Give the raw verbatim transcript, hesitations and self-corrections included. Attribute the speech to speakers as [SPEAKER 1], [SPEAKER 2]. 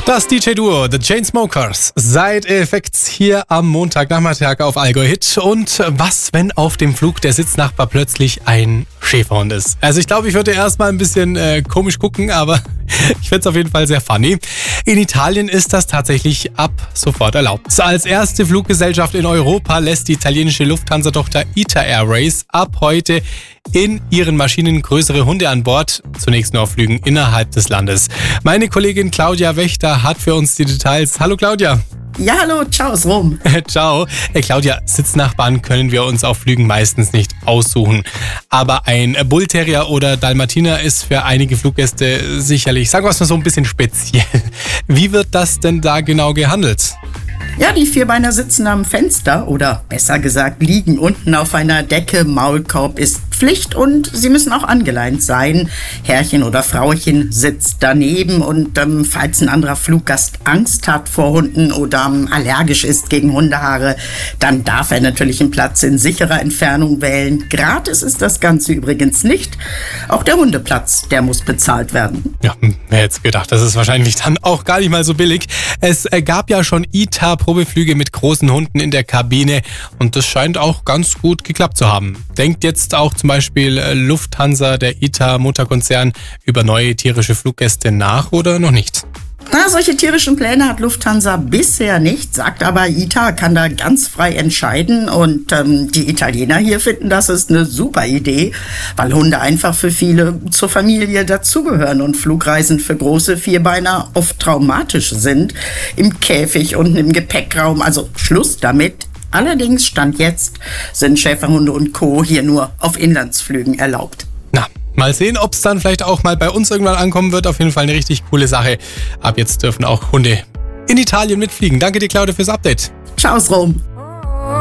[SPEAKER 1] Das D J-Duo The Chainsmokers, Side Effects hier am Montagnachmittag auf Allgäu Hit. Und was, wenn auf dem Flug der Sitznachbar plötzlich ein Schäferhund ist? Also ich glaube, ich würde erstmal ein bisschen äh, komisch gucken, aber ich finde es auf jeden Fall sehr funny. In Italien ist das tatsächlich ab sofort erlaubt. Als erste Fluggesellschaft in Europa lässt die italienische Lufthansa-Tochter I T A Airways ab heute in ihren Maschinen größere Hunde an Bord, zunächst nur auf Flügen innerhalb des Landes. Meine Kollegin Claudia Wächter hat für uns die Details. Hallo Claudia.
[SPEAKER 2] Ja, hallo, ciao, ist rum.
[SPEAKER 1] Ciao. Hey Claudia, Sitznachbarn können wir uns auf Flügen meistens nicht aussuchen. Aber ein Bullterrier oder Dalmatiner ist für einige Fluggäste sicherlich, sagen wir es mal so, ein bisschen speziell. Wie wird das denn da genau gehandelt?
[SPEAKER 2] Ja, die Vierbeiner sitzen am Fenster oder besser gesagt liegen unten auf einer Decke. Maulkorb ist Pflicht und sie müssen auch angeleint sein. Herrchen oder Frauchen sitzt daneben und ähm, falls ein anderer Fluggast Angst hat vor Hunden oder ähm, allergisch ist gegen Hundehaare, dann darf er natürlich einen Platz in sicherer Entfernung wählen. Gratis ist das Ganze übrigens nicht. Auch der Hundeplatz, der muss bezahlt werden.
[SPEAKER 1] Ja, wer hätte gedacht, das ist wahrscheinlich dann auch gar nicht mal so billig. Es gab ja schon I T A-Probeflüge mit großen Hunden in der Kabine und das scheint auch ganz gut geklappt zu haben. Denkt jetzt auch zum Beispiel Lufthansa, der I T A-Mutterkonzern, über neue tierische Fluggäste nach oder noch nicht?
[SPEAKER 2] Na, solche tierischen Pläne hat Lufthansa bisher nicht, sagt aber I T A kann da ganz frei entscheiden und ähm, die Italiener hier finden, das ist eine super Idee, weil Hunde einfach für viele zur Familie dazugehören und Flugreisen für große Vierbeiner oft traumatisch sind. Im Käfig und im Gepäckraum, also Schluss damit. Allerdings, Stand jetzt, sind Schäferhunde und Co. hier nur auf Inlandsflügen erlaubt.
[SPEAKER 1] Na, mal sehen, ob es dann vielleicht auch mal bei uns irgendwann ankommen wird. Auf jeden Fall eine richtig coole Sache. Ab jetzt dürfen auch Hunde in Italien mitfliegen. Danke dir, Claudia, fürs Update.
[SPEAKER 2] Ciao, Rom.